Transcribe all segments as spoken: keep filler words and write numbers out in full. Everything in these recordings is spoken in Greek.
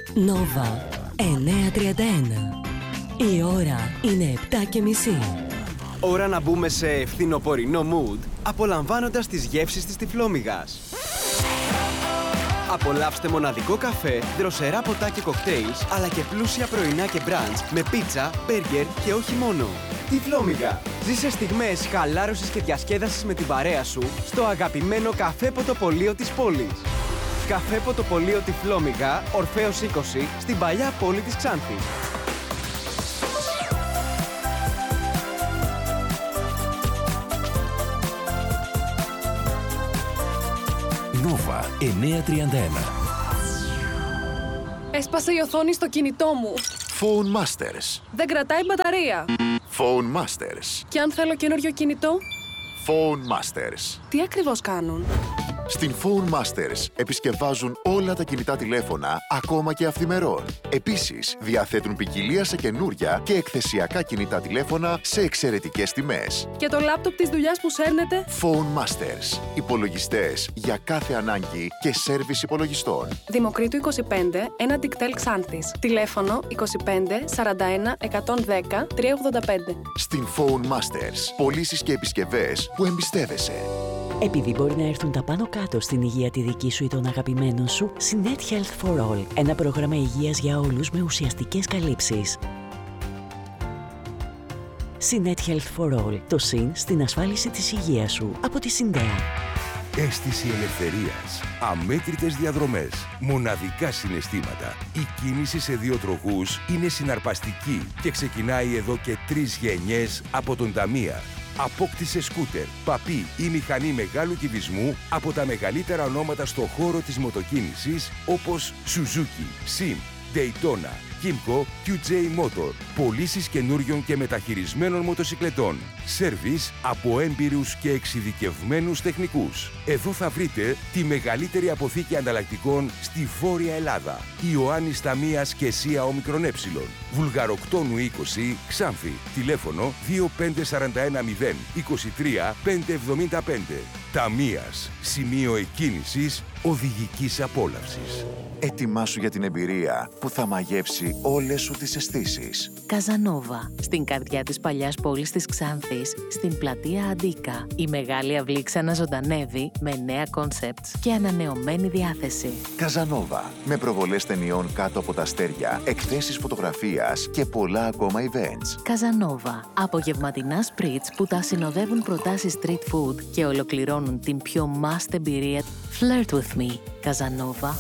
Νόβα εννιά τριάντα ένα. Η ώρα είναι επτά και μισή. Ώρα να μπούμε σε φθινοπορεινό mood, απολαμβάνοντας τις γεύσεις της Τυφλόμυγας. Απολαύστε μοναδικό καφέ, δροσερά ποτά και κοκτέιλς, αλλά και πλούσια πρωινά και μπραντς με πίτσα, μπέργκερ και όχι μόνο. Τυφλόμυγα. Ζήσε στιγμές χαλάρωσης και διασκέδασης με την παρέα σου στο αγαπημένο καφέ ποτοπωλείο της πόλης. Καφέ ποτοπωλείο Τυφλόμυγα, Ορφέως είκοσι, στην παλιά πόλη της Ξάνθης. Νόβα εννιά τριάντα ένα. Έσπασε η οθόνη στο κινητό μου. Phone Masters. Δεν κρατάει μπαταρία. Phone Masters. Και αν θέλω καινούριο κινητό? Phone Masters. Τι ακριβώς κάνουν? Στην Phone Masters επισκευάζουν όλα τα κινητά τηλέφωνα, ακόμα και αυθημερών. Επίσης, διαθέτουν ποικιλία σε καινούρια και εκθεσιακά κινητά τηλέφωνα σε εξαιρετικές τιμές. Και το λάπτοπ της δουλειάς που σέρνετε? Phone Masters. Υπολογιστές για κάθε ανάγκη και σέρβις υπολογιστών. Δημοκρίτου είκοσι πέντε, ένα Dicktel Ξάνθης. Τηλέφωνο είκοσι πέντε σαράντα ένα εκατόν δέκα τριακόσια ογδόντα πέντε. Στην Phone Masters. Πωλήσεις και επισκευές που εμπιστεύεσαι. Επειδή μπορεί να έρθουν τα πάνω κάτω στην υγεία τη δική σου ή των αγαπημένων σου, Synet Health for All. Ένα πρόγραμμα υγείας για όλους με ουσιαστικές καλύψεις. Synet Health for All. Το συν στην ασφάλιση της υγείας σου. Από τη Συντέα. Αίσθηση ελευθερίας, αμέτρητες διαδρομές, μοναδικά συναισθήματα. Η κίνηση σε δύο τροχούς είναι συναρπαστική και ξεκινάει εδώ και τρεις γενιές από τον Ταμία. Απόκτησε σκούτερ, παπί ή μηχανή μεγάλου κυβισμού από τα μεγαλύτερα ονόματα στο χώρο της μοτοκίνησης όπως Suzuki, Sim, Daytona, Kymco, κιου τζέι Motor. Πωλήσεις καινούριων και μεταχειρισμένων μοτοσικλετών. Σέρβις από έμπειρους και εξειδικευμένους τεχνικούς. Εδώ θα βρείτε τη μεγαλύτερη αποθήκη ανταλλακτικών στη Βόρεια Ελλάδα. Ιωάννης Ταμίας και Σία Ομικρον Ε. Βουλγαροκτόνου είκοσι, Ξάνθη. Τηλέφωνο δύο πέντε τέσσερα ένα μηδέν είκοσι τρία πεντακόσια εβδομήντα πέντε. Ταμίας. Σημείο εκκίνησης οδηγικής απόλαυσης. Ετοιμάσου για την εμπειρία που θα μαγεύσει όλες σου τις αισθήσεις. Καζανόβα. Στην καρδιά της παλιάς πόλης της Ξάνθης, στην πλατεία Αντίκα. Η μεγάλη αυλή ξαναζωντανεύει με νέα κόνσεπτς και ανανεωμένη διάθεση. Καζανόβα. Με προβολές ταινιών κάτω από τα αστέρια, εκθέσεις φωτογραφίας και πολλά ακόμα events. Καζανόβα. Απογευματινά σπριτς που τα συνοδεύουν προτάσεις street food και ολοκληρώνουν την πιο must εμπειρία. Flirt with me. Καζανόβα.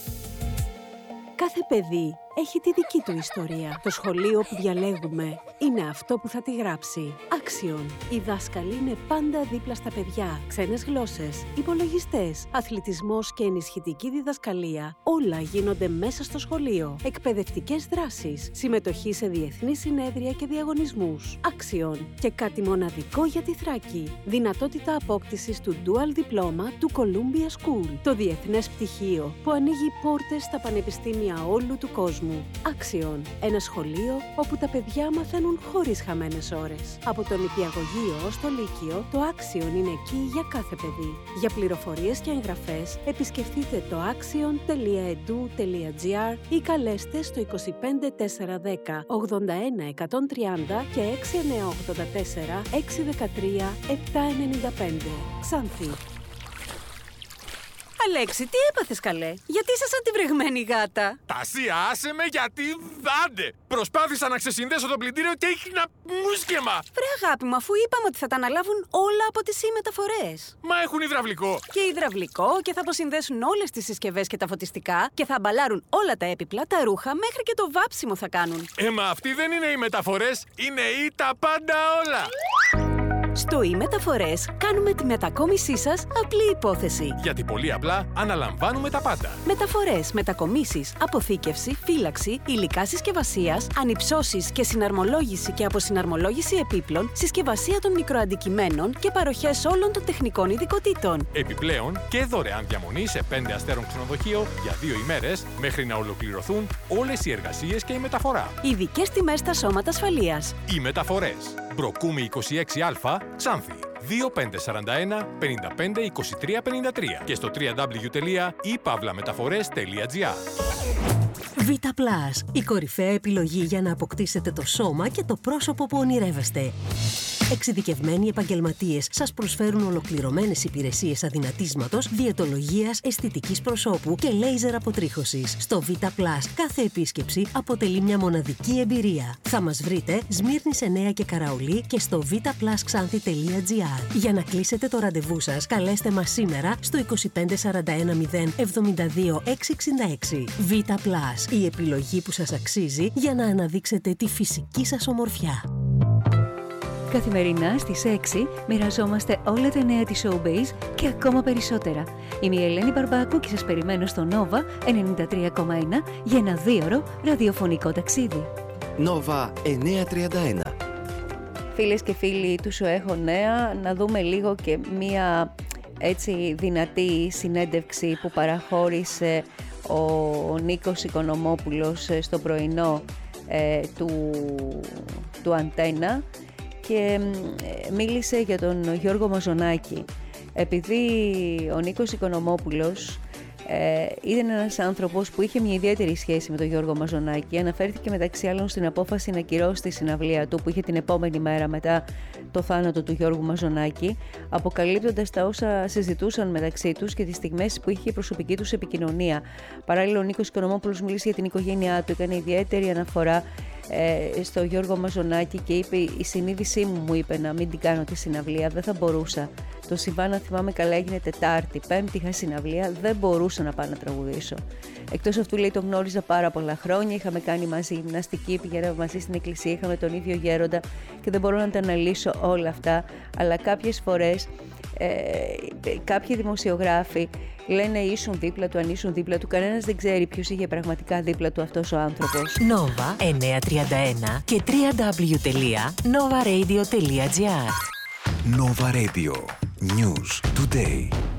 Κάθε παιδί έχει τη δική του ιστορία. Το σχολείο που διαλέγουμε είναι αυτό που θα τη γράψει. Άξιον. Οι δάσκαλοι είναι πάντα δίπλα στα παιδιά. Ξένες γλώσσες, υπολογιστές, αθλητισμός και ενισχυτική διδασκαλία. Όλα γίνονται μέσα στο σχολείο. Εκπαιδευτικές δράσεις, συμμετοχή σε διεθνείς συνέδρια και διαγωνισμούς. Άξιον. Και κάτι μοναδικό για τη Θράκη. Δυνατότητα απόκτησης του Dual Diploma του Columbia School. Το διεθνές πτυχίο που ανοίγει πόρτες στα πανεπιστήμια όλου του κόσμου. Άξιον. Ένα σχολείο όπου τα παιδιά μαθαίνουν χωρίς χαμένες ώρες. Από το νηπιαγωγείο ως το λύκειο, το Άξιον είναι εκεί για κάθε παιδί. Για πληροφορίες και εγγραφές, επισκεφτείτε το axion τελεία edu τελεία gr ή καλέστε στο είκοσι πέντε τέσσερα δέκα ογδόντα ένα εκατόν τριάντα και έξι εννιά ογδόντα τέσσερα έξι δεκατρία επτά ενενήντα πέντε. Ξάνθη. Αλέξη, τι έπαθες καλέ? Γιατί είσαι σαν τη βρεγμένη γάτα? Τασία, άσε με γιατί δάντε! Προσπάθησα να ξεσυνδέσω το πλυντήριο και έχινα μουσκεμα! Βρε αγάπη μου, αφού είπαμε ότι θα τα αναλάβουν όλα από τις e-μεταφορές. Μα έχουν υδραυλικό! Και υδραυλικό και θα αποσυνδέσουν όλες τις συσκευές και τα φωτιστικά και θα αμπαλάρουν όλα τα έπιπλα, τα ρούχα, μέχρι και το βάψιμο θα κάνουν. Ε, μα αυτοί δεν είναι οι μεταφορές, είναι οι τα πάντα όλα! Στο e-μεταφορές κάνουμε τη μετακόμισή σας απλή υπόθεση. Γιατί πολύ απλά αναλαμβάνουμε τα πάντα. Μεταφορές, μετακομίσεις, αποθήκευση, φύλαξη, υλικά συσκευασίας, ανυψώσεις και συναρμολόγηση και αποσυναρμολόγηση επίπλων, συσκευασία των μικροαντικειμένων και παροχές όλων των τεχνικών ειδικοτήτων. Επιπλέον και δωρεάν διαμονή σε πέντε αστέρων ξενοδοχείο για δύο ημέρες μέχρι να ολοκληρωθούν όλες οι εργασίες και η μεταφορά. Ειδικές τιμές στα σώματα ασφαλείας. Οι μεταφορές. Μπροκούμη είκοσι έξι Α, Ξάνθη. δύο πέντε τέσσερα ένα πενήντα πέντε είκοσι τρία πενήντα τρία και στο double-u double-u double-u τελεία i pavla metaphores τελεία gr. Β Πλας, η κορυφαία επιλογή για να αποκτήσετε το σώμα και το πρόσωπο που ονειρεύεστε. Εξειδικευμένοι επαγγελματίες σας προσφέρουν ολοκληρωμένες υπηρεσίες αδυνατίσματος, διαιτολογίας, αισθητικής προσώπου και λέιζερ αποτρίχωσης. Στο Β Πλας κάθε επίσκεψη αποτελεί μια μοναδική εμπειρία. Θα μας βρείτε Σμύρνης εννέα και Καραολί και στο βπλασξάνθη τελεία τζι άρ. Για να κλείσετε το ραντεβού σας, καλέστε μας σήμερα στο είκοσι πέντε σαράντα ένα μηδέν εβδομήντα δύο εξακόσια εξήντα έξι. Β Πλας, η επιλογή που σας αξίζει για να αναδείξετε τη φυσική σας ομορφιά. Καθημερινά στις έξι μοιραζόμαστε όλα τα νέα της Showbiz και ακόμα περισσότερα. Είμαι η Ελένη Μπαρμπάκου και σας περιμένω στο Nova ενενήντα τρία κόμμα ένα για ένα δίωρο ραδιοφωνικό ταξίδι. Nova εννιακόσια τριάντα ένα. Φίλες και φίλοι του Σου Έχω Νέα, να δούμε λίγο και μία έτσι δυνατή συνέντευξη που παραχώρησε ο Νίκος Οικονομόπουλος στο πρωινό ε, του, του Αντένα και μίλησε για τον Γιώργο Μαζονάκη. Επειδή ο Νίκος Οικονομόπουλος ε, ήταν ένας άνθρωπος που είχε μια ιδιαίτερη σχέση με τον Γιώργο Μαζονάκη, αναφέρθηκε μεταξύ άλλων στην απόφαση να κυρώσει τη συναυλία του που είχε την επόμενη μέρα μετά το θάνατο του Γιώργου Μαζονάκη, αποκαλύπτοντας τα όσα συζητούσαν μεταξύ τους και τις στιγμές που είχε η προσωπική τους επικοινωνία. Παράλληλα, ο Νίκος Οικονομόπουλος μίλησε για την οικογένειά του, έκανε ιδιαίτερη αναφορά ε, στο Γιώργο Μαζονάκη και είπε: η συνείδησή μου μου είπε να μην την κάνω τη συναυλία, δεν θα μπορούσα. Το συμβάν, αν θυμάμαι καλά, έγινε Τετάρτη. Πέμπτη είχα συναυλία, δεν μπορούσα να πάω να τραγουδήσω. Εκτός αυτού, λέει, τον γνώριζα πάρα πολλά χρόνια. Είχαμε κάνει μαζί γυμναστική, πηγαίναμε μαζί στην εκκλησία, είχαμε τον ίδιο γέροντα και δεν μπορώ να τα αναλύσω όλα αυτά. Αλλά κάποιες φορές ε, κάποιοι δημοσιογράφοι λένε ήσουν δίπλα του, αν ήσουν δίπλα του. Κανένας δεν ξέρει ποιος είχε πραγματικά δίπλα του αυτός ο άνθρωπος. Nova εννιακόσια τριάντα ένα και double-u double-u double-u τελεία nova radio τελεία τζι άρ. Nova Radio. News Today.